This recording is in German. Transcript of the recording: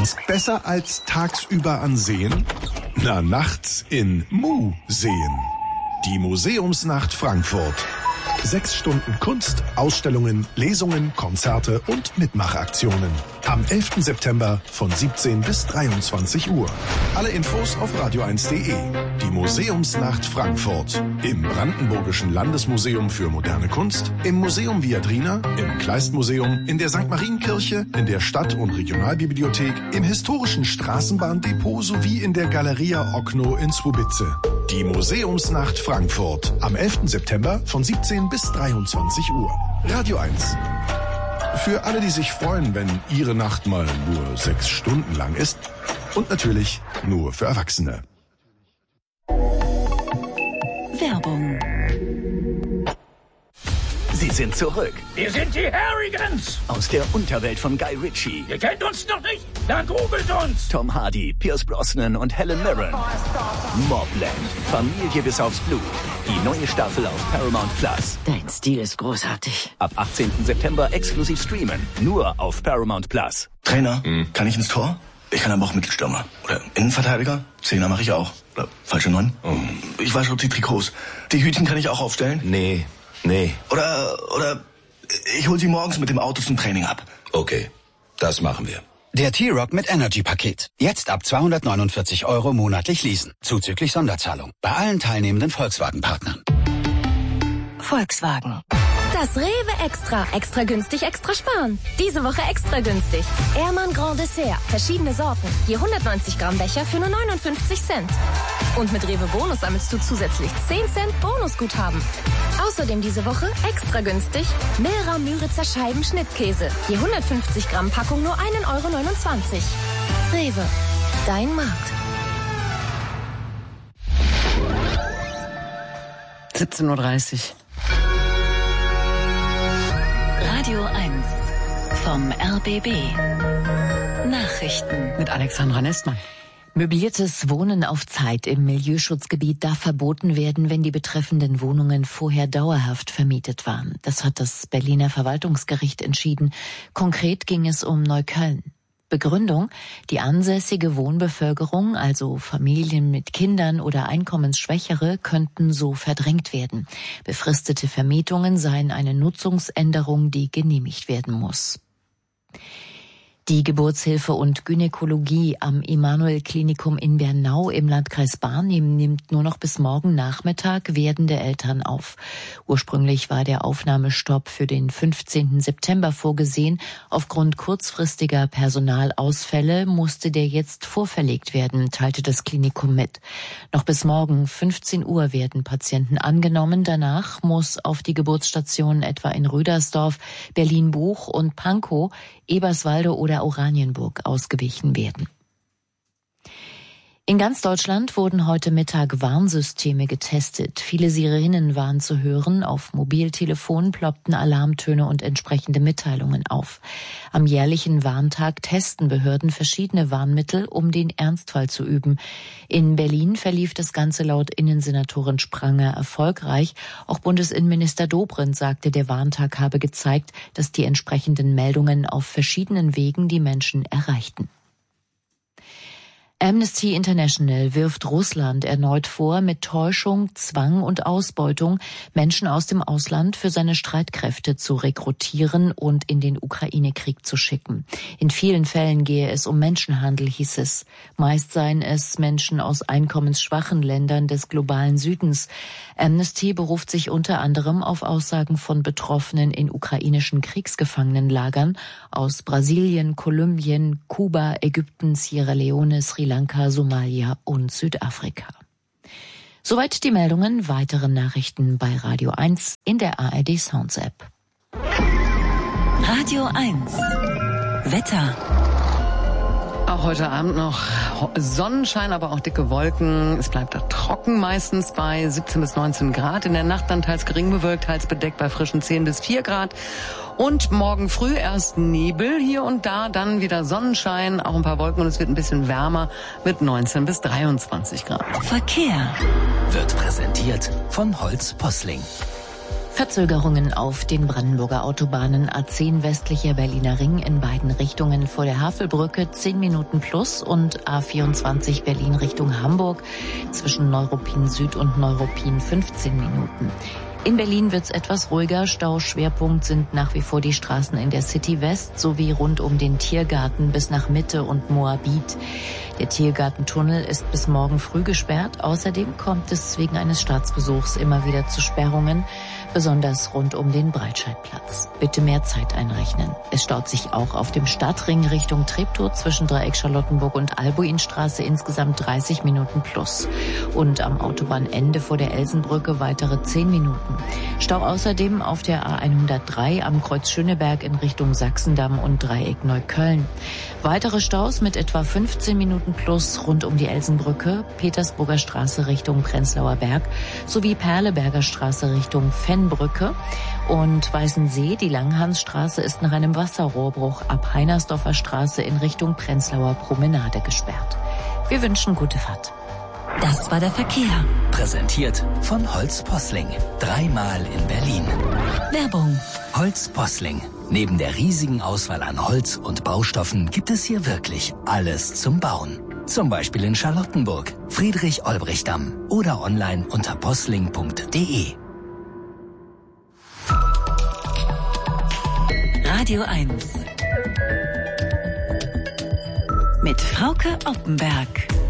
Was besser als tagsüber ansehen? Na, nachts in Museen. Die Museumsnacht Frankfurt. 6 Stunden Kunst, Ausstellungen, Lesungen, Konzerte und Mitmachaktionen. Am 11. September von 17 bis 23 Uhr. Alle Infos auf radio1.de. Die Museumsnacht Frankfurt. Im Brandenburgischen Landesmuseum für Moderne Kunst, im Museum Viadrina, im Kleistmuseum, in der St. Marienkirche, in der Stadt- und Regionalbibliothek, im historischen Straßenbahndepot sowie in der Galeria Okno in Słubice. Die Museumsnacht Frankfurt. Am 11. September von 17 bis 23 Uhr. Radio 1. Für alle, die sich freuen, wenn ihre Nacht mal nur 6 Stunden lang ist. Und natürlich nur für Erwachsene. Werbung. Sie sind zurück. Wir sind die Harrigans. Aus der Unterwelt von Guy Ritchie. Ihr kennt uns noch nicht? Dann googelt uns. Tom Hardy, Pierce Brosnan und Helen Mirren. Mobland. Familie bis aufs Blut. Die neue Staffel auf Paramount Plus. Dein Stil ist großartig. Ab 18. September exklusiv streamen. Nur auf Paramount Plus. Trainer, kann ich ins Tor? Ich kann aber auch Mittelstürmer. Oder Innenverteidiger? Zehner mache ich auch. Oder falsche 9? Ich wasche auch die Trikots. Die Hütchen kann ich auch aufstellen? Nee. Oder ich hol sie morgens mit dem Auto zum Training ab. Okay, das machen wir. Der T-Rock mit Energy-Paket. Jetzt ab 249 € monatlich leasen. Zuzüglich Sonderzahlung. Bei allen teilnehmenden Volkswagen-Partnern. Volkswagen. Das Rewe Extra. Extra günstig, extra sparen. Diese Woche extra günstig. Ehrmann Grand Dessert. Verschiedene Sorten. Je 190 Gramm Becher für nur 59 Cent. Und mit Rewe Bonus sammelst du zusätzlich 10 Cent Bonusguthaben. Außerdem diese Woche extra günstig Milra Müritzer Scheiben Schnittkäse. Je 150 Gramm Packung nur 1,29 €. Rewe. Dein Markt. 17:30 Uhr. Radio 1 vom RBB. Nachrichten Mit Alexandra Nestmann. Möbliertes Wohnen auf Zeit im Milieuschutzgebiet darf verboten werden, wenn die betreffenden Wohnungen vorher dauerhaft vermietet waren. Das hat das Berliner Verwaltungsgericht entschieden. Konkret ging es um Neukölln. Begründung: Die ansässige Wohnbevölkerung, also Familien mit Kindern oder Einkommensschwächere, könnten so verdrängt werden. Befristete Vermietungen seien eine Nutzungsänderung, die genehmigt werden muss. Die Geburtshilfe und Gynäkologie am Emanuel-Klinikum in Bernau im Landkreis Barnim nimmt nur noch bis morgen Nachmittag werdende Eltern auf. Ursprünglich war der Aufnahmestopp für den 15. September vorgesehen. Aufgrund kurzfristiger Personalausfälle musste der jetzt vorverlegt werden, teilte das Klinikum mit. Noch bis morgen 15 Uhr werden Patienten angenommen. Danach muss auf die Geburtsstationen etwa in Rüdersdorf, Berlin-Buch und Pankow, Eberswalde oder Oranienburg ausgewichen werden. In ganz Deutschland wurden heute Mittag Warnsysteme getestet. Viele Sirenen waren zu hören. Auf Mobiltelefonen ploppten Alarmtöne und entsprechende Mitteilungen auf. Am jährlichen Warntag testen Behörden verschiedene Warnmittel, um den Ernstfall zu üben. In Berlin verlief das Ganze laut Innensenatorin Spranger erfolgreich. Auch Bundesinnenminister Dobrindt sagte, der Warntag habe gezeigt, dass die entsprechenden Meldungen auf verschiedenen Wegen die Menschen erreichten. Amnesty International wirft Russland erneut vor, mit Täuschung, Zwang und Ausbeutung Menschen aus dem Ausland für seine Streitkräfte zu rekrutieren und in den Ukraine-Krieg zu schicken. In vielen Fällen gehe es um Menschenhandel, hieß es. Meist seien es Menschen aus einkommensschwachen Ländern des globalen Südens. Amnesty beruft sich unter anderem auf Aussagen von Betroffenen in ukrainischen Kriegsgefangenenlagern aus Brasilien, Kolumbien, Kuba, Ägypten, Sierra Leone, Sri Lanka, Somalia und Südafrika. Soweit die Meldungen. Weitere Nachrichten bei Radio 1 in der ARD Sounds App. Radio 1 Wetter. Auch heute Abend noch Sonnenschein, aber auch dicke Wolken. Es bleibt da trocken, meistens bei 17 bis 19 Grad. In der Nacht dann teils gering bewölkt, teils bedeckt bei frischen 10 bis 4 Grad. Und morgen früh erst Nebel hier und da, dann wieder Sonnenschein, auch ein paar Wolken und es wird ein bisschen wärmer mit 19 bis 23 Grad. Verkehr wird präsentiert von Holz Posling. Verzögerungen auf den Brandenburger Autobahnen A10 westlicher Berliner Ring in beiden Richtungen vor der Havelbrücke 10 Minuten plus und A24 Berlin Richtung Hamburg zwischen Neuruppin Süd und Neuruppin 15 Minuten. In Berlin wird's etwas ruhiger. Stauschwerpunkt sind nach wie vor die Straßen in der City West sowie rund um den Tiergarten bis nach Mitte und Moabit. Der Tiergartentunnel ist bis morgen früh gesperrt. Außerdem kommt es wegen eines Staatsbesuchs immer wieder zu Sperrungen, besonders rund um den Breitscheidplatz. Bitte mehr Zeit einrechnen. Es staut sich auch auf dem Stadtring Richtung Treptow zwischen Dreieck Charlottenburg und Albuinstraße insgesamt 30 Minuten plus. Und am Autobahnende vor der Elsenbrücke weitere 10 Minuten. Stau außerdem auf der A103 am Kreuz Schöneberg in Richtung Sachsendamm und Dreieck Neukölln. Weitere Staus mit etwa 15 Minuten plus rund um die Elsenbrücke, Petersburger Straße Richtung Prenzlauer Berg sowie Perleberger Straße Richtung Fennbrücke und Weißensee. Die Langhansstraße ist nach einem Wasserrohrbruch ab Heinersdorfer Straße in Richtung Prenzlauer Promenade gesperrt. Wir wünschen gute Fahrt. Das war der Verkehr. Präsentiert von Holz Posling. 3-mal in Berlin. Werbung. Holz Posling. Neben der riesigen Auswahl an Holz und Baustoffen gibt es hier wirklich alles zum Bauen. Zum Beispiel in Charlottenburg, Friedrich-Olbrich-Damm oder online unter posling.de. Radio 1 mit Frauke Oppenberg.